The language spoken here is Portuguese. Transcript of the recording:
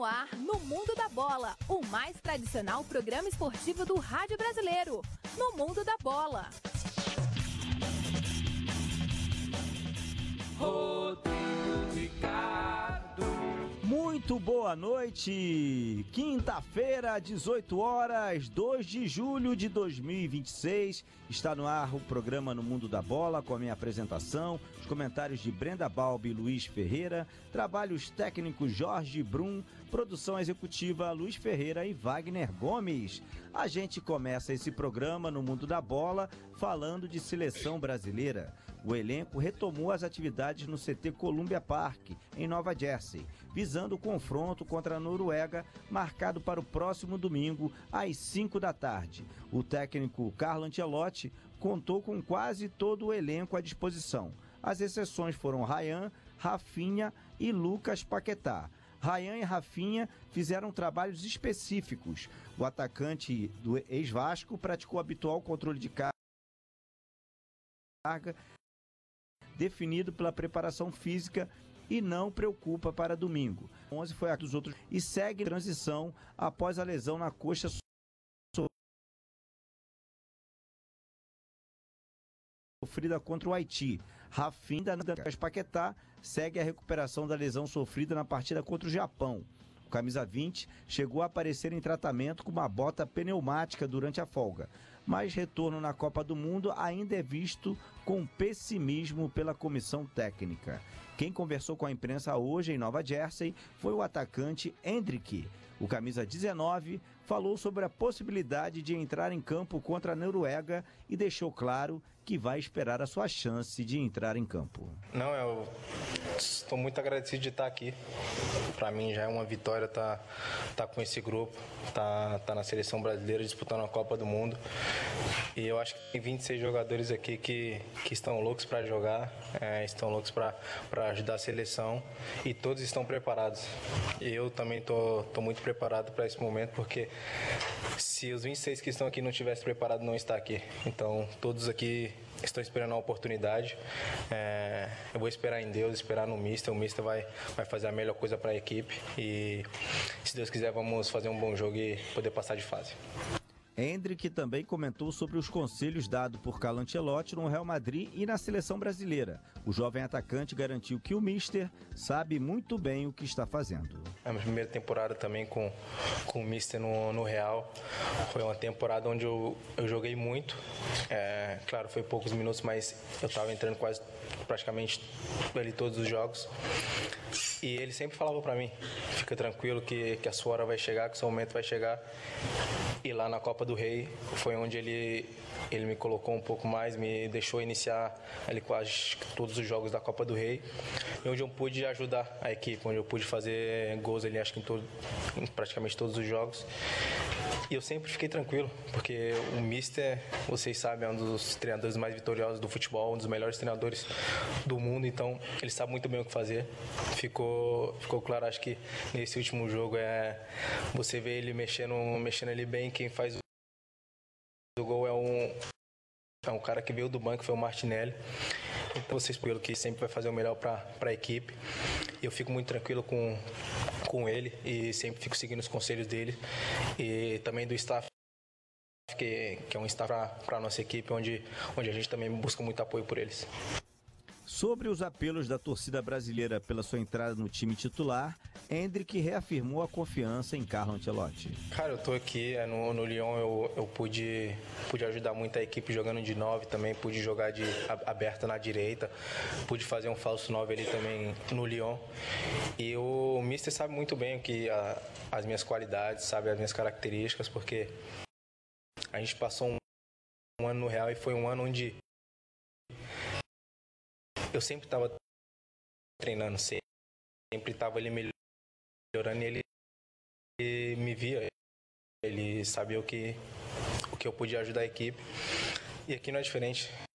no ar no Mundo da Bola, o mais tradicional programa esportivo do rádio brasileiro. No Mundo da Bola. Rodrigo Ricardo. Muito boa noite, quinta-feira, 18 horas, 2 de julho de 2026, está no ar o programa No Mundo da Bola, com a minha apresentação, os comentários de Brenda Balbi e Luiz Ferreira, trabalhos técnicos Jorge Brum, produção executiva Luiz Ferreira e Wagner Gomes. A gente começa esse programa No Mundo da Bola falando de seleção brasileira. O elenco retomou as atividades no CT Columbia Park, em Nova Jersey, visando o confronto contra a Noruega, marcado para o próximo domingo, às 5 da tarde. O técnico Carlo Ancelotti contou com quase todo o elenco à disposição. As exceções foram Ryan, Rafinha e Lucas Paquetá. Ryan e Rafinha fizeram trabalhos específicos. O atacante do ex-Vasco praticou o habitual controle de carga, definido pela preparação física, e não preocupa para domingo. 11 foi a dos outros e segue transição após a lesão na coxa sofrida contra o Haiti. Rafinha da Paquetá segue a recuperação da lesão sofrida na partida contra o Japão. O camisa 20 chegou a aparecer em tratamento com uma bota pneumática durante a folga, mas retorno na Copa do Mundo ainda é visto com pessimismo pela comissão técnica. Quem conversou com a imprensa hoje em Nova Jersey foi o atacante Endrick. O camisa 19 falou sobre a possibilidade de entrar em campo contra a Noruega e deixou claro que vai esperar a sua chance de entrar em campo. Não, eu estou muito agradecido de estar aqui. Para mim já é uma vitória tá com esse grupo, tá na seleção brasileira disputando a Copa do Mundo. E eu acho que tem 26 jogadores aqui que estão loucos para jogar, estão loucos para ajudar a seleção, e todos estão preparados. Eu também estou muito preparado para esse momento, porque se os 26 que estão aqui não tivessem preparado, não está aqui. Então todos aqui estão esperando a oportunidade. Eu vou esperar em Deus, esperar no Mister. O Mister vai fazer a melhor coisa para a equipe, e se Deus quiser vamos fazer um bom jogo e poder passar de fase. Endrick também comentou sobre os conselhos dados por Carlo Ancelotti no Real Madrid e na seleção brasileira. O jovem atacante garantiu que o Mister sabe muito bem o que está fazendo. A minha primeira temporada também com o Mister no Real foi uma temporada onde eu joguei muito. Claro, foi poucos minutos, mas eu estava entrando praticamente ali todos os jogos. E ele sempre falava para mim: fica tranquilo que a sua hora vai chegar, que o seu momento vai chegar. E lá na Copa do Rei foi onde ele me colocou um pouco mais, me deixou iniciar ali quase todos os jogos da Copa do Rei, e onde eu pude ajudar a equipe, onde eu pude fazer gols ali, acho que em praticamente todos os jogos. E eu sempre fiquei tranquilo, porque o Mister, vocês sabem, é um dos treinadores mais vitoriosos do futebol, um dos melhores treinadores do mundo, então ele sabe muito bem o que fazer. Ficou claro, acho que nesse último jogo você vê ele mexendo ali bem. Quem faz o gol é um cara que veio do banco, foi o Martinelli. Então vocês, pelo que sempre vai fazer o melhor para a equipe. Eu fico muito tranquilo com ele e sempre fico seguindo os conselhos dele, e também do staff, que é um staff para a nossa equipe, onde a gente também busca muito apoio por eles. Sobre os apelos da torcida brasileira pela sua entrada no time titular, Endrick reafirmou a confiança em Carlo Ancelotti. Cara, eu tô aqui no Lyon, eu pude ajudar muito a equipe jogando de 9 também, pude jogar de aberta na direita, pude fazer um falso 9 ali também no Lyon. E o Mister sabe muito bem as minhas qualidades, sabe as minhas características, porque a gente passou um ano no Real e foi um ano onde eu sempre estava treinando, sempre estava ali melhorando, e ele me via, ele sabia o que eu podia ajudar a equipe. E aqui não é diferente.